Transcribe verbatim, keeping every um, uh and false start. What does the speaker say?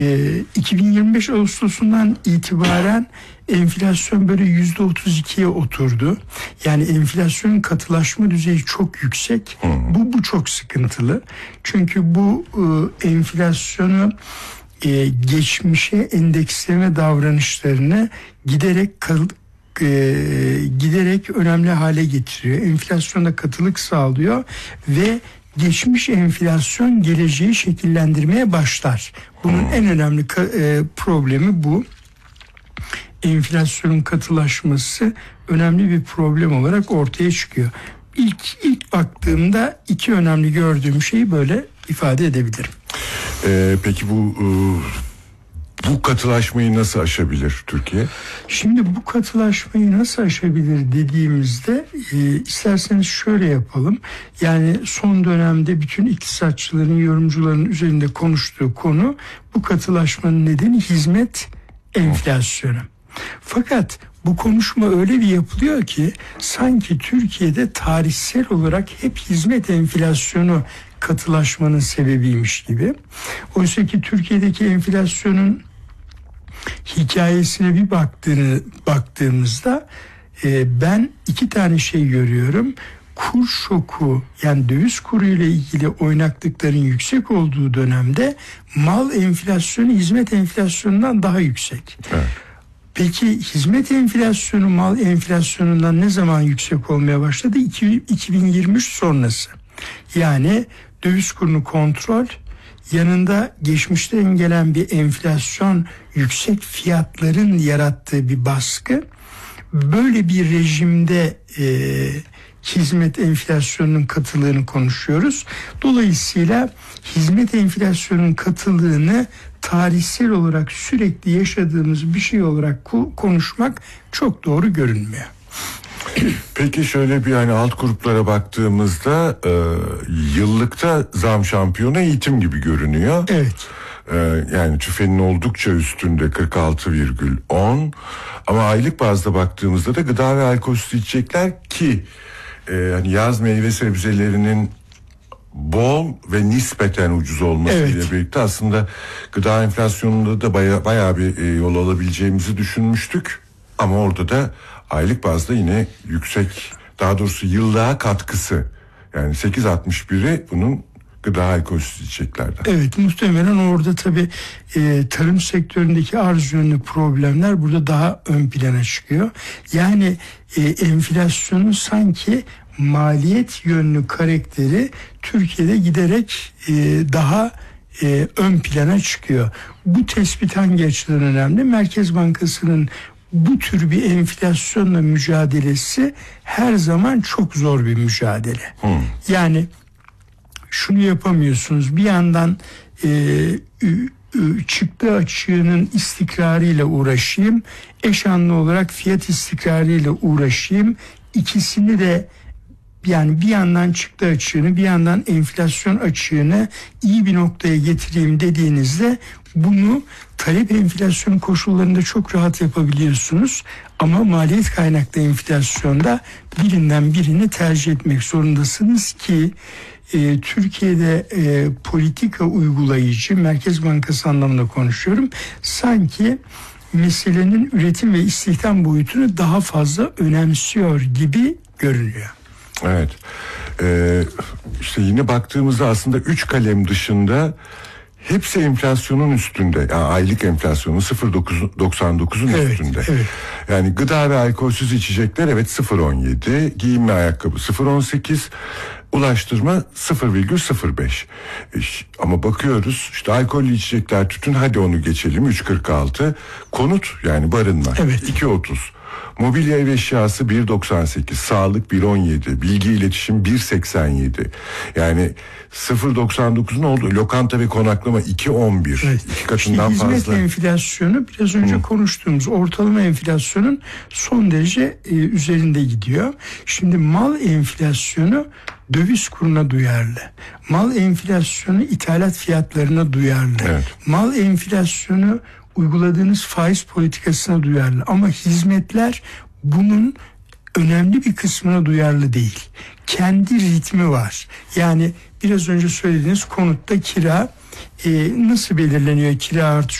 iki bin yirmi beş Ağustos'undan itibaren enflasyon böyle yüzde otuz ikiye oturdu. Yani enflasyonun katılaşma düzeyi çok yüksek. Hmm. Bu bu çok sıkıntılı. Çünkü bu e, enflasyonu e, geçmişe endeksleme davranışlarını giderek kal, e, giderek önemli hale getiriyor. Enflasyonda katılık sağlıyor ve geçmiş enflasyon geleceği şekillendirmeye başlar. Bunun en önemli e, problemi bu. Enflasyonun katılaşması önemli bir problem olarak ortaya çıkıyor. İlk ilk baktığımda iki önemli gördüğüm şeyi böyle ifade edebilirim. Ee, peki bu bu katılaşmayı nasıl aşabilir Türkiye? Şimdi bu katılaşmayı nasıl aşabilir dediğimizde e, isterseniz şöyle yapalım. Yani son dönemde bütün iktisatçıların, yorumcuların üzerinde konuştuğu konu bu katılaşmanın nedeni hizmet enflasyonu. Fakat bu konuşma öyle bir yapılıyor ki sanki Türkiye'de tarihsel olarak hep hizmet enflasyonu katılaşmanın sebebiymiş gibi. Oysa ki Türkiye'deki enflasyonun hikayesine bir baktığını, baktığımızda e, ben iki tane şey görüyorum. Kur şoku, yani döviz kuru ile ilgili oynaklıkların yüksek olduğu dönemde mal enflasyonu hizmet enflasyonundan daha yüksek. Evet. Peki hizmet enflasyonu mal enflasyonundan ne zaman yüksek olmaya başladı? iki bin yirmi üç sonrası. Yani döviz kurunu kontrol, yanında geçmişten gelen bir enflasyon, yüksek fiyatların yarattığı bir baskı. Böyle bir rejimde e, hizmet enflasyonunun katılığını konuşuyoruz. Dolayısıyla hizmet enflasyonunun katılığını tarihsel olarak sürekli yaşadığımız bir şey olarak konuşmak çok doğru görünmüyor. Peki şöyle bir hani alt gruplara baktığımızda e, yıllıkta zam şampiyonu eğitim gibi görünüyor. Evet. E, yani TÜFE'nin oldukça üstünde kırk altı virgül on, ama aylık bazda baktığımızda da gıda ve alkolsüz içecekler ki e, hani yaz meyve sebzelerinin bol ve nispeten ucuz olmasıyla evet. birlikte aslında gıda enflasyonunda da baya, bayağı bir e, yol alabileceğimizi düşünmüştük. Ama orada da aylık bazda yine yüksek, daha doğrusu yıllığa katkısı, yani sekiz virgül altmış biri bunun gıda alkolsüz içeceklerden. Evet, muhtemelen orada tabii e, tarım sektöründeki arz yönlü problemler burada daha ön plana çıkıyor. Yani e, enflasyonun sanki maliyet yönlü karakteri Türkiye'de giderek e, daha e, ön plana çıkıyor. Bu tespit hangi açıdan önemli? Merkez Bankası'nın bu tür bir enflasyonla mücadelesi her zaman çok zor bir mücadele. Hmm. Yani şunu yapamıyorsunuz. Bir yandan e, çıktı açığının istikrarıyla uğraşayım, eş anlı olarak fiyat istikrarıyla uğraşayım. İkisini de, yani bir yandan çıktı açığını, bir yandan enflasyon açığını iyi bir noktaya getireyim dediğinizde bunu talep enflasyon koşullarında çok rahat yapabiliyorsunuz. Ama maliyet kaynaklı enflasyonda birinden birini tercih etmek zorundasınız ki e, Türkiye'de e, politika uygulayıcı, Merkez Bankası anlamında konuşuyorum, sanki meselenin üretim ve istihdam boyutunu daha fazla önemsiyor gibi görünüyor. Evet. Ee, işte yine baktığımızda aslında üç kalem dışında hepsi enflasyonun üstünde. Yani aylık enflasyonun sıfır virgül doksan dokuzun evet, üstünde. Evet. Yani gıda ve alkolsüz içecekler evet sıfır virgül on yedi, giyim ve ayakkabı sıfır virgül on sekiz, ulaştırma sıfır virgül sıfır beş. Ama bakıyoruz işte alkollü içecekler, tütün, hadi onu geçelim, üç virgül kırk altı. Konut, yani barınma evet. iki virgül otuz. Mobilya ev eşyası bir virgül doksan sekiz, sağlık bir virgül on yedi, bilgi iletişim bir virgül seksen yedi. Yani sıfır virgül doksan dokuzun oldu. Lokanta ve konaklama iki virgül on bir. Evet. İki katından işte hizmet fazla. enflasyonu biraz önce Hı. konuştuğumuz ortalama enflasyonun son derece e, üzerinde gidiyor. Şimdi mal enflasyonu döviz kuruna duyarlı. Mal enflasyonu ithalat fiyatlarına duyarlı. Evet. Mal enflasyonu uyguladığınız faiz politikasına duyarlı, ama hizmetler bunun önemli bir kısmına duyarlı değil. Kendi ritmi var. Yani biraz önce söylediğiniz konutta kira e, nasıl belirleniyor kira artışı